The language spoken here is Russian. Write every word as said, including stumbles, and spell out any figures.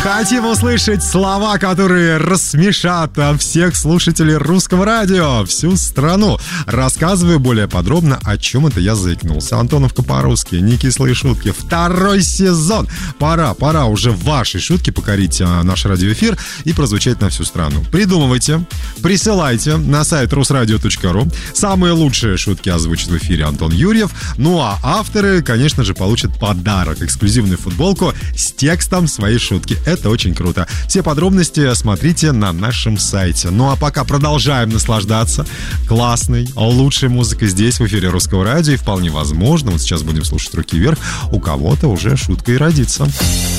Хотим услышать слова, которые рассмешат всех слушателей русского радио, всю страну. Рассказываю более подробно, о чем это я заикнулся. Антоновка по-русски, не кислые шутки. Второй сезон. Пора, пора уже ваши шутки покорить наш радиоэфир и прозвучать на всю страну. Придумывайте, присылайте на сайт русрадио точка ру. Самые лучшие шутки озвучит в эфире Антон Юрьев. Ну а авторы, конечно же, получат подарок. Эксклюзивную футболку с текстом своей шутки. Это очень круто. Все подробности смотрите на нашем сайте. Ну а пока продолжаем наслаждаться классной, лучшей музыкой здесь, в эфире Русского радио. И вполне возможно, вот сейчас будем слушать «Руки вверх», у кого-то уже шутка и родится.